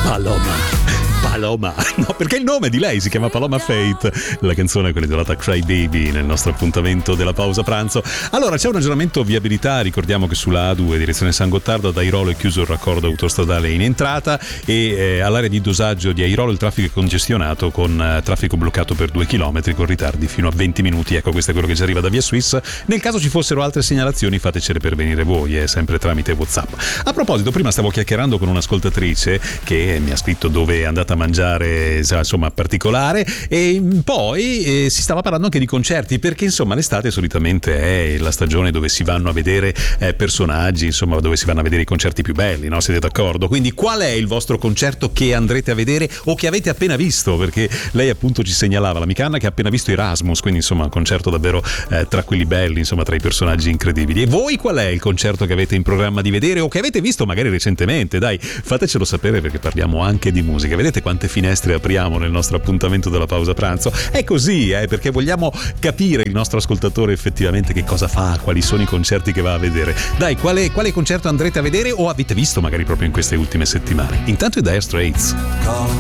Paloma, no, perché il nome di lei si chiama Paloma Faith. La canzone è quella intitolata Cry Baby nel nostro appuntamento della pausa pranzo. Allora, c'è un aggiornamento viabilità. Ricordiamo che sulla A2 direzione San Gottardo ad Airolo è chiuso il raccordo autostradale in entrata e all'area di dosaggio di Airolo il traffico è congestionato con traffico bloccato per 2 km con ritardi fino a 20 minuti. Ecco, questo è quello che ci arriva da Via Swiss. Nel caso ci fossero altre segnalazioni, fatecele pervenire voi, sempre tramite WhatsApp. A proposito, prima stavo chiacchierando con un'ascoltatrice che mi ha scritto dove è andata a mangiare, insomma, particolare, e poi si stava parlando anche di concerti, perché insomma l'estate solitamente è la stagione dove si vanno a vedere personaggi, insomma, dove si vanno a vedere i concerti più belli, no? Siete d'accordo? Quindi qual è il vostro concerto che andrete a vedere o che avete appena visto? Perché lei appunto ci segnalava, l'amica Anna, che ha appena visto Erasmus, quindi insomma un concerto davvero tra quelli belli, insomma, tra i personaggi incredibili. E voi qual è il concerto che avete in programma di vedere o che avete visto magari recentemente? Dai, fatecelo sapere, perché parliamo anche di musica. Vedete quante finestre apriamo nel nostro appuntamento della pausa pranzo? È così, perché vogliamo capire il nostro ascoltatore effettivamente che cosa fa, quali sono i concerti che va a vedere. Dai, quale concerto andrete a vedere o avete visto magari proprio in queste ultime settimane? Intanto è Dire Straits. Call